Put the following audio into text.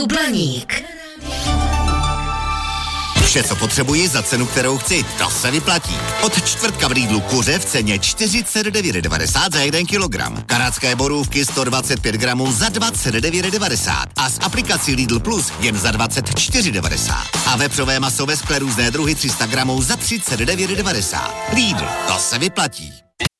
Blaník. Vše, co potřebuji za cenu, kterou chci, to se vyplatí. Od čtvrtka v Lidlu kuře v ceně 49,90 za 1 kilogram. Kanadské borůvky 125 gramů za 29,90 a s aplikací Lidl Plus jen za 24,90. A vepřové maso ve skle různé druhy 300 gramů za 39,90. Lidl, to se vyplatí.